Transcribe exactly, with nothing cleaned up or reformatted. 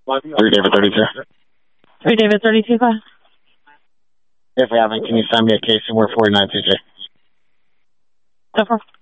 Three David thirty-two. Three David thirty-two, five. If we haven't, can you send me a case and we're forty-nine two J? So far.